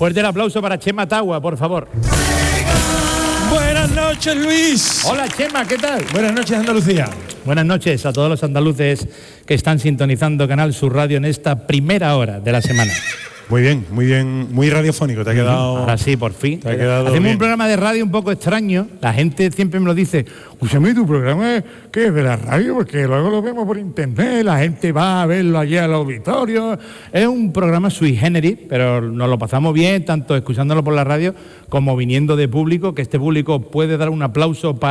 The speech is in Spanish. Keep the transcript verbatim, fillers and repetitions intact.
Fuerte el aplauso para Chema Tagua, por favor. Buenas noches, Luis. Hola, Chema, ¿qué tal? Buenas noches, Andalucía. Buenas noches a todos los andaluces que están sintonizando Canal Sur Radio en esta primera hora de la semana. Muy bien, muy bien, muy radiofónico, te ha quedado... Ahora sí, por fin. Te ha quedado Hacemos bien. un programa de radio un poco extraño. La gente siempre me lo dice. Escúchame, tu programa es que es de la radio, porque luego lo vemos por internet, la gente va a verlo allí al auditorio. Es un programa sui generis, pero nos lo pasamos bien, tanto escuchándolo por la radio como viniendo de público, que este público puede dar un aplauso para